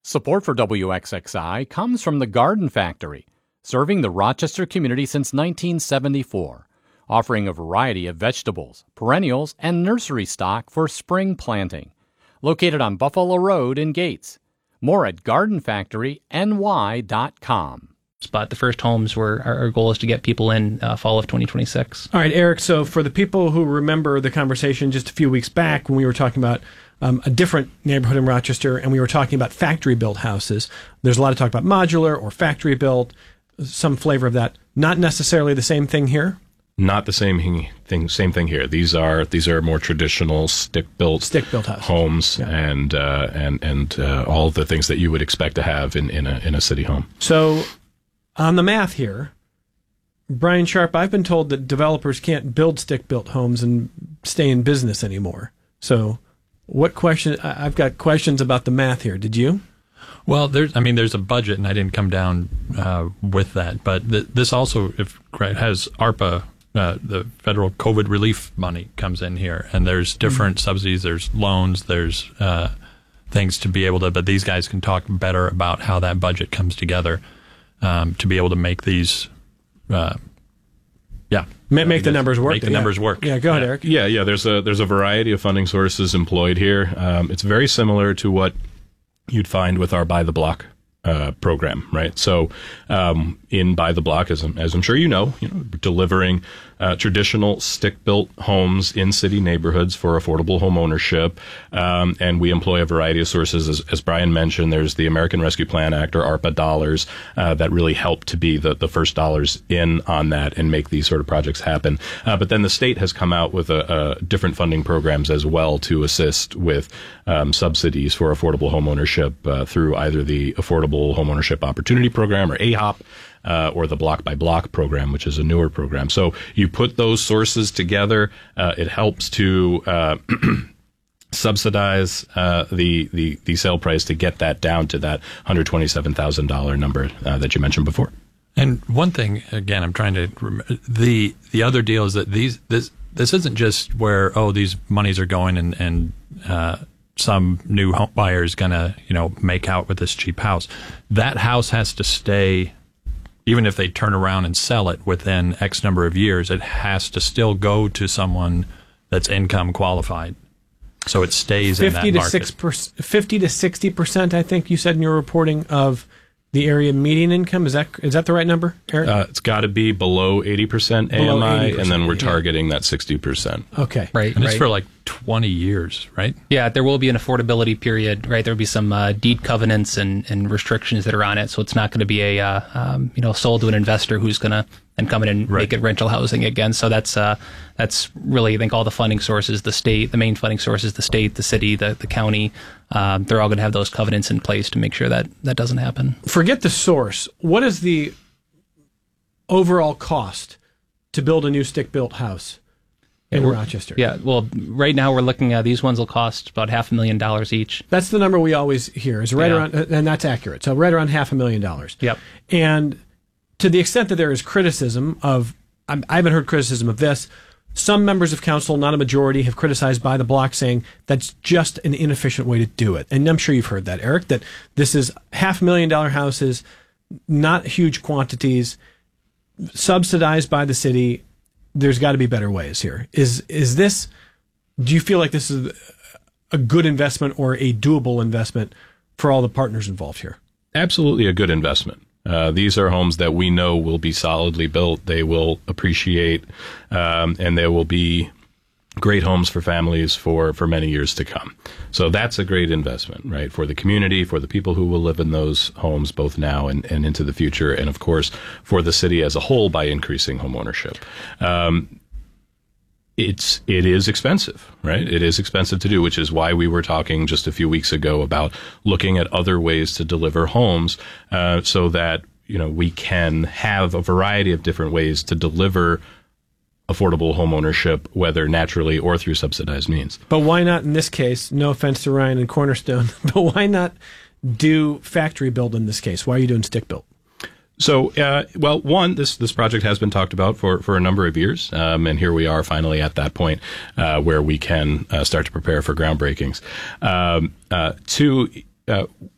Support for WXXI comes from the Garden Factory, serving the Rochester community since 1974, offering a variety of vegetables, perennials, and nursery stock for spring planting. Located on Buffalo Road in Gates. More at gardenfactoryny.com. But the first homes our goal is to get people in fall of 2026. All right, Eric, so for the people who remember the conversation just a few weeks back when we were talking about a different neighborhood in Rochester and we were talking about factory-built houses, there's a lot of talk about modular or factory-built, some flavor of that. Not necessarily the same thing here? Not the same thing here. These are more traditional stick-built houses. Homes, yeah. and all the things that you would expect to have in a city home. So, on the math here, Brian Sharp, I've been told that developers can't build stick-built homes and stay in business anymore. So, I've got questions about the math here. Did you? Well, there's a budget, and I didn't come down with that. But this also has ARPA. The federal COVID relief money comes in here, and there's different subsidies, there's loans, there's things to be able to, but these guys can talk better about how that budget comes together to be able to make these, make the numbers work. Make the numbers work. Yeah, go ahead, Eric. Yeah. There's a variety of funding sources employed here. It's very similar to what you'd find with our Buy the Block program, right? So, in Buy the Block, as I'm sure you know, delivering traditional stick-built homes in city neighborhoods for affordable home ownership, and we employ a variety of sources. As Brian mentioned, there's the American Rescue Plan Act, or ARPA dollars, that really help to be the first dollars in on that and make these sort of projects happen. But then the state has come out with different funding programs as well to assist with subsidies for affordable home ownership through either the Affordable Home Ownership Opportunity Program, or AHOP, or the Block by Block program, which is a newer program. So you put those sources together, it helps to subsidize the sale price to get that down to that $127,000 number that you mentioned before. And one thing, again, I'm trying to remember, the other deal is that this isn't just where these monies are going and some new home buyer is going to make out with this cheap house. That house has to stay. Even if they turn around and sell it within X number of years, it has to still go to someone that's income qualified. So it stays in that market. 50 to 60%, I think you said in your reporting, of the area median income. Is that the right number, Eric? It's got to be below 80% AMI, and then we're targeting that 60%. Okay. Right. And it's for like 20 years, right? Yeah, there will be an affordability period, right? There'll be some deed covenants and restrictions that are on it, so it's not going to be a sold to an investor who's going to and come in and make it rental housing again. So that's really, I think, all the funding sources, the state, the main funding sources, the state, the city, the county, they're all going to have those covenants in place to make sure that doesn't happen. Forget the source. What is the overall cost to build a new stick-built house in Rochester? Yeah, well, right now we're looking at these ones will cost about $500,000 each. That's the number we always hear, is around, and that's accurate. So right around $500,000. Yep. And to the extent that there is criticism of, I haven't heard criticism of this, some members of council, not a majority, have criticized Buy the Block, saying that's just an inefficient way to do it. And I'm sure you've heard that, Eric, that this is $500,000 houses, not huge quantities, subsidized by the city. There's got to be better ways here. Do you feel like this is a good investment or a doable investment for all the partners involved here? Absolutely a good investment. These are homes that we know will be solidly built. They will appreciate, and they will be great homes for families for many years to come. So that's a great investment, right? For the community, for the people who will live in those homes both now and into the future, and of course for the city as a whole by increasing home ownership. It is expensive, right? It is expensive to do, which is why we were talking just a few weeks ago about looking at other ways to deliver homes, so that, we can have a variety of different ways to deliver affordable home ownership, whether naturally or through subsidized means. But why not in this case, no offense to Ryan and Cornerstone, but why not do factory build in this case? Why are you doing stick built? So, one, this project has been talked about for a number of years, and here we are finally at that point where we can start to prepare for groundbreakings. Two,